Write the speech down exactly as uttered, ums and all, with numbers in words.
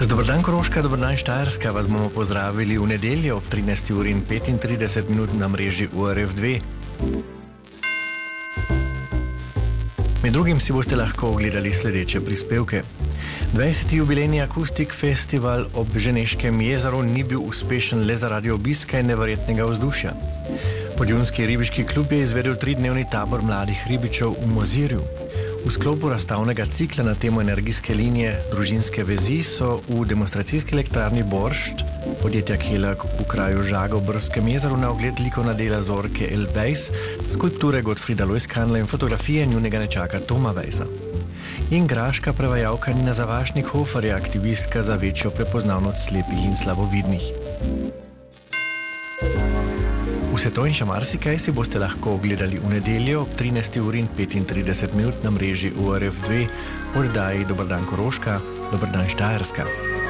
Z dober dan Koroška, dober dan Štajerska, vas bomo pozdravili v nedeljo ob trinajsti uri in petintrideset minut na mreži U R F dve. Med drugim si boste lahko ogledali sledeče prispevke. dvajseti jubilejni Akustik festival ob Ženeškem jezeru ni bil uspešen le zaradi obiska in neverjetnega vzdušja. Podjunski ribiški klub je izvedel tridnevni tabor mladih ribičev v Mozirju. V sklopu razstavnega cikla na temo energijske linije družinske vezi so v demonstracijski elektrarni Boršt podjetja Kelak v kraju Žaga v Brskem jezeru na ogled likovna dela Zorke L. Weiss, skulpture Gottfrieda Loiskanla in fotografije njunega nečaka Toma Weissa. In graška prevajalka Nina Zavašnik-Hofer je aktivistka za večjo prepoznavnost slepih in slabovidnih. Vse to in še marsikaj si boste lahko ogledali v nedeljo ob trinajsti uri in petintrideset minut na mreži U R F dve v oddaji Dober dan Koroška, dober dan Štajerska.